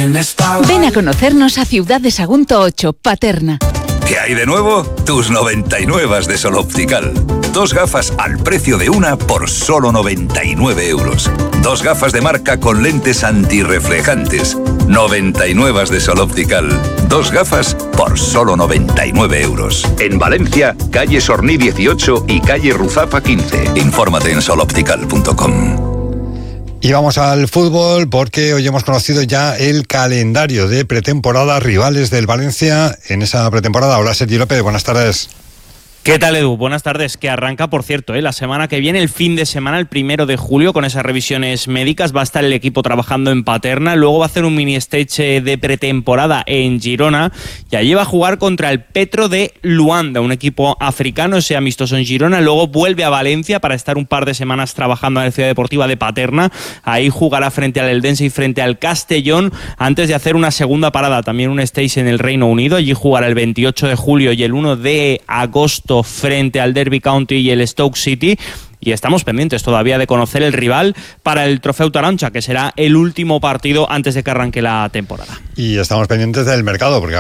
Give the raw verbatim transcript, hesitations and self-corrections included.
Ven a conocernos a Ciudad de Sagunto ocho, Paterna. ¿Qué hay de nuevo? Tus noventa y nueve de Sol Optical. Dos gafas al precio de una por solo noventa y nueve euros. Dos gafas de marca con lentes antirreflejantes. noventa y nueve de Sol Optical. Dos gafas por solo noventa y nueve euros. En Valencia, calle Sorní dieciocho y calle Ruzafa quince. Infórmate en sol optical punto com. Y vamos al fútbol porque hoy hemos conocido ya el calendario de pretemporada, rivales del Valencia en esa pretemporada. Hola, Sergi López, buenas tardes. ¿Qué tal, Edu? Buenas tardes, que arranca, por cierto, ¿eh? la semana que viene, el fin de semana, el primero de julio, con esas revisiones médicas. Va a estar el equipo trabajando en Paterna, luego va a hacer un mini stage de pretemporada en Girona, y allí va a jugar contra el Petro de Luanda, un equipo africano, ese amistoso en Girona. Luego vuelve a Valencia para estar un par de semanas trabajando en la Ciudad Deportiva de Paterna. Ahí jugará frente al Eldense y frente al Castellón, antes de hacer una segunda parada, también un stage en el Reino Unido. Allí jugará el veintiocho de julio y el uno de agosto frente al Derby County y el Stoke City. Y estamos pendientes todavía de conocer el rival para el Trofeu Taroncha, que será el último partido antes de que arranque la temporada. Y estamos pendientes del mercado, porque